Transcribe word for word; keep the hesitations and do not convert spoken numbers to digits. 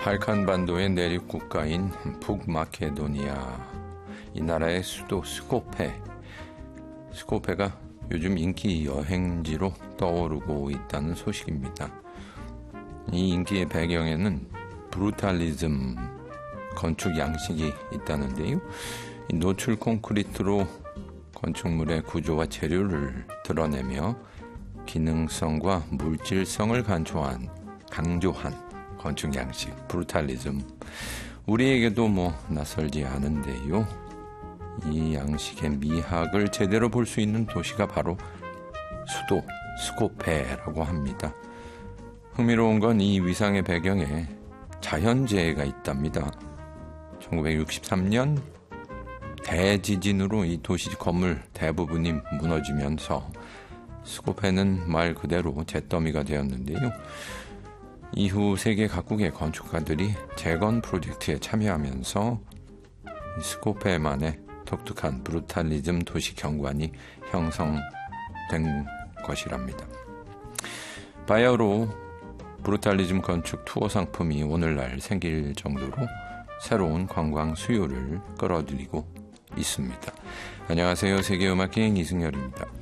발칸 반도의 내륙 국가인 북마케도니아, 이 나라의 수도 스코페. 스코페가 요즘 인기 여행지로 떠오르고 있다는 소식입니다. 이 인기의 배경에는 브루탈리즘 건축 양식이 있다는데요. 노출 콘크리트로 건축물의 구조와 재료를 드러내며 기능성과 물질성을 강조한, 강조한 건축 양식, 브루탈리즘. 우리에게도 뭐 낯설지 않은데요. 이 양식의 미학을 제대로 볼 수 있는 도시가 바로 수도 스코페라고 합니다. 흥미로운 건 이 위상의 배경에 자연재해가 있답니다. 천구백육십삼 년 대지진으로 이 도시 건물 대부분이 무너지면서 스코페는 말 그대로 잿더미가 되었는데요. 이후 세계 각국의 건축가들이 재건 프로젝트에 참여하면서 스코페만의 독특한 브루탈리즘 도시 경관이 형성된 것이랍니다. 바야흐로 브루탈리즘 건축 투어 상품이 오늘날 생길 정도로 새로운 관광 수요를 끌어들이고 있습니다. 안녕하세요. 세계음악여행 이승열입니다.